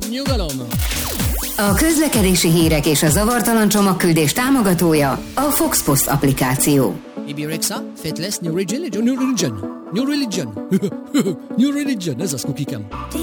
Nyugalom! A közlekedési hírek és a zavartalan csomagküldés támogatója a Fox Post applikáció. Ibirexa, Fateless, New Religion, New Religion, New Religion, New Religion, ez az kukikem.